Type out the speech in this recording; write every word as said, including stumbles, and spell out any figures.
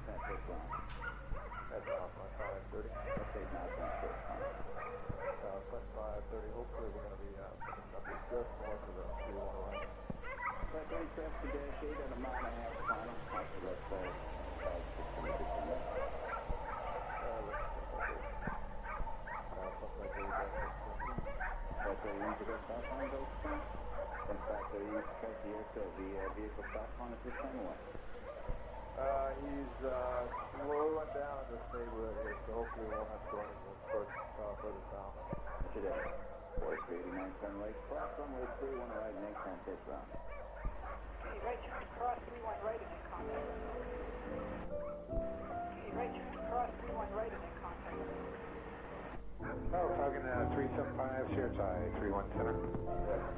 ten six round. That's Alpha five thirty. Okay, now ten six. Southwest five thirty. Hopefully we're going to be uh, up just north of the three one right. But then traffic to dedicate at a mile and a half final. After let's say five sixty December. That's where you need to go southbound, go south. In fact, uh, you check the airfield. The uh, vehicle southbound is this time away. Uh, he's uh, slowing down in this neighborhood here, so hopefully we won't have to go any further, uh, further south. Today, four three eighty-nine Sun Lake, cross runway three one right, next time this round. Okay, right turn to cross three one right and in contact. Okay, right turn to cross three one right and in contact. Oh, Falcon uh, three seven five, share tie, three one center.